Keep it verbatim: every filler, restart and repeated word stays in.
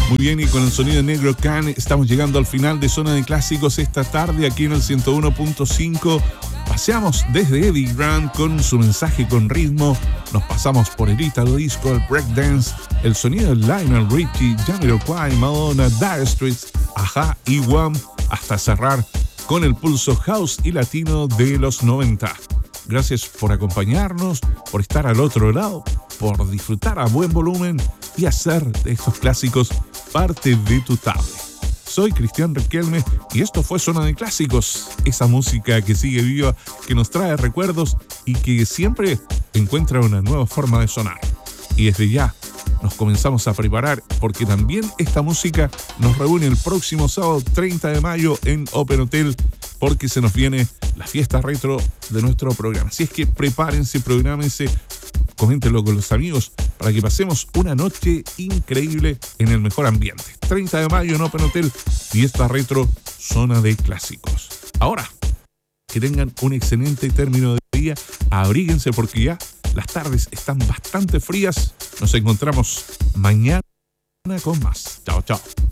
Muy bien, y con el sonido de Negro Can estamos llegando al final de Zona de Clásicos esta tarde aquí en el ciento uno punto cinco. Paseamos desde Eddie Grant con su mensaje con ritmo, nos pasamos por el Italo Disco, el breakdance, el sonido de Lionel Richie, Jamiroquai, Madonna, Dire Straits, Aja y Wham, hasta cerrar con el pulso house y latino de los noventa. Gracias por acompañarnos, por estar al otro lado, por disfrutar a buen volumen y hacer de estos clásicos parte de tu tarde. Soy Cristian Riquelme y esto fue Zona de Clásicos, esa música que sigue viva, que nos trae recuerdos y que siempre encuentra una nueva forma de sonar. Y desde ya nos comenzamos a preparar porque también esta música nos reúne el próximo sábado treinta de mayo en Open Hotel, porque se nos viene la fiesta retro de nuestro programa. Así es que prepárense, prográmense, coméntenlo con los amigos para que pasemos una noche increíble en el mejor ambiente. treinta de mayo en Open Hotel, fiesta retro, Zona de Clásicos. Ahora, que tengan un excelente término de día, abríguense porque ya las tardes están bastante frías. Nos encontramos mañana con más. Chao, chao.